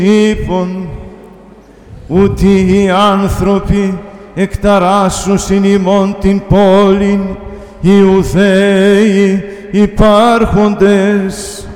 είπων, ούτι οι άνθρωποι εκταράσσουσιν ημών την πόλην, οι Ιουδαίοι υπάρχοντες.